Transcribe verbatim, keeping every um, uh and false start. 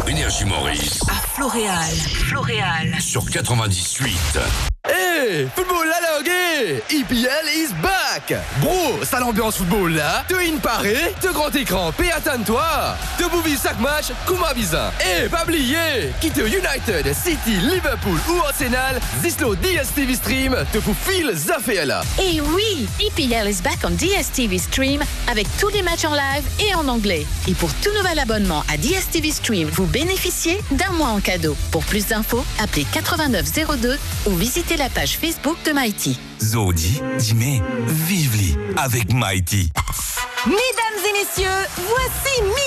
Énergie Maurice. À Floréal. Floréal. Sur quatre-vingt-dix-huit. Hey, football la langue, E P L is back. Bro, ça l'ambiance football là. Te in paré, te grand écran, paie attends-toi. Te bouvis chaque match, kuma bizarre. Et pas oublier, quitte United, City, Liverpool ou Arsenal, Zislo D S T V Stream te fout fil zafé là. Et oui, E P L is back on D S T V Stream avec tous les matchs en live et en anglais. Et pour tout nouvel abonnement à D S T V Stream, vous bénéficiez d'un mois en cadeau. Pour plus d'infos, appelez quatre-vingt-neuf zéro deux ou visitez la page Facebook de Mighty. Zodi, Jimé, vive-li avec Mighty. Mesdames et messieurs, voici